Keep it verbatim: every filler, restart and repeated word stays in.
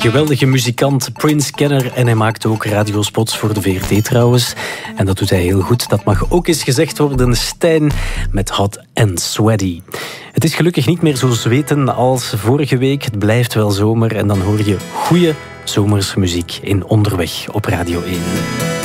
geweldige muzikant, Prince-kenner. En hij maakt ook radiospots voor de V R T trouwens. En dat doet hij heel goed. Dat mag ook eens gezegd worden. Stijn met Hot and Sweaty. Het is gelukkig niet meer zo zweten als vorige week. Het blijft wel zomer. En dan hoor je goede zomersmuziek in Onderweg op Radio één.